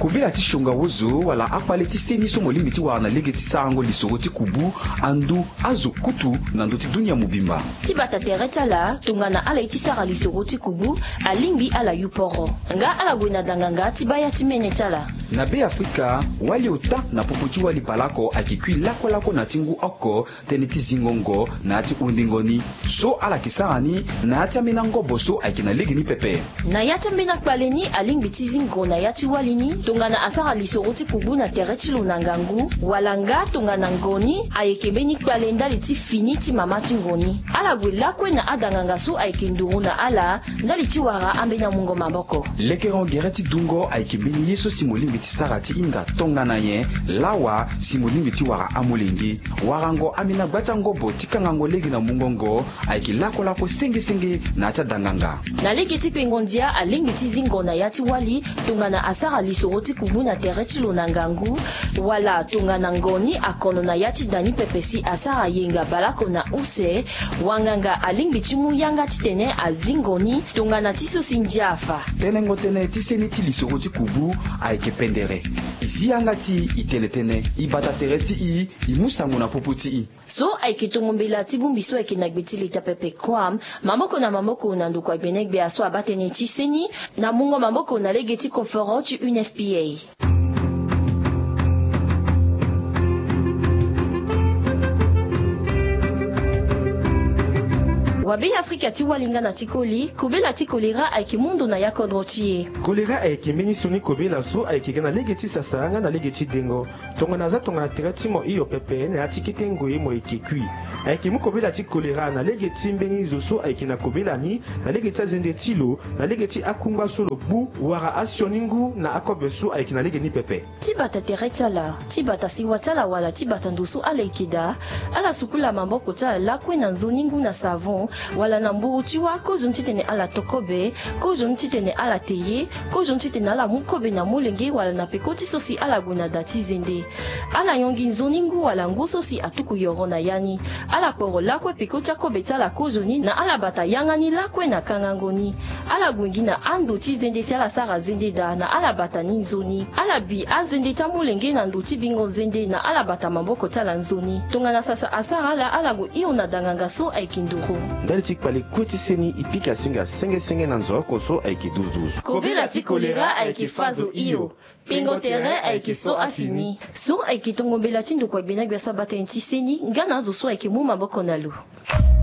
kubila ti shonga wozo wala akpale ti seni so molimi ti wana lege ti sango lisoro ti kubu andu azo kutu nandu ti dunia mubimba. Ti bata tere tala tongana ala iti sara lisoro ti kubu alimbi ala yuporo. Nga ala gwena danganga ti baya ti mene tala. Na be Afrika wali uta na poputi wali palako akikui lako na tingu oko teni ti zingongo na ti undingoni so ala kisarani na ati amena ngobo so akina legi ni pepe. Na yati amena kpaleni alimbi ti zingo na yati walini tongana asara lisoro ti kubu na tere ti lo na ngangu wala nga tongana ngoni ayekebeni kpale ndali ti fini ti mama ti ngoni. Ala gwe lakwe na adanganga so ayekenduru na ala ndali ti wara ambena mungo maboko. Lekeron gere ti dungo ayekebeni yeso simolimbi ti sara ti inga tongana ye lawa simolimbi ti wara amolengi warango amina gbacha ngobo ti kangango legi na mungongo ayeki lako senge na ati adanganga. Na legi ti pengondia alingi ti zingo na yati wali tongana asara lisoro ti kubu na tere ti lo na ngangu wala tongana ngoni akono na yati dani pepesi asara yenga balako na use wanganga alimbi ti muyanga ti tene azingoni tongana ti so sindiafa. Tenengo tene ti seni ti lisoro ti kubu ayeke pendere iziyanga ti itenetene ibata tere ti i imusango na popo ti i. So ayeke tongombela ti bumbi so ayeke na gbe ti leta pepe kwam mamoko na mamoko na nduku agbene gbe aso abatene ti seni na mungo mamoko na lege ti konferen ti UNFPA. Wabe Afrika ti walinga na tikoli kubela ti kolera ayeke mundu na yakodro ti ye. Kolera ayeke mbeni soni kobela so ayeke ga na lege ti sasaranga na lege ti dengo tongana aza tongana tere ti mo iyo pepe na ya ti kete ngoye mo yeke kui ayeke mu kobela ti kolera na lege ti mbeni zo so ayeke na kobela ni na lege ti azende ti lo na lege ti akungba so lo gbu wara asioni ngu na akobe so ayeke na lege ni pepe. Ti bata tere tala ti bata siwa tala wala ti bata ndoso ala yeke da ala sukula maboko tala lakue na nzoni ngu na savon wala na mburu ti wa kozo ti tene ala tokobe kozo ti tene ala teye kozo ti tene ala mukobe na molenge wala na peko ti so si ala gwena da ti zende ala yongi nzoni ngu wala ngu so si atuku yoro na yani ala kporo lakue peko ti akobe ti ala kozo ni na ala bata yangani lakue na kangango ni ala gwengi na ando ti zende si ala sara zende da na ala bata ni nzoni ala bi azende ti amolenge na ndo ti bingo zende na ala bata maboko ti ala nzoni tongana sasa asara ala gwe iyo na danganga so ayeke nduru ndali ti kpale kue ti seni ipiki asinga senge na nzoko so ayeke duzu kobela ti kolera ayeke fazo iyo pengo tere ayeke so afini so ayeke tongombela ti nduku agbena gbe aso abatene ti seni nga na azo so ayeke mu maboko na lo.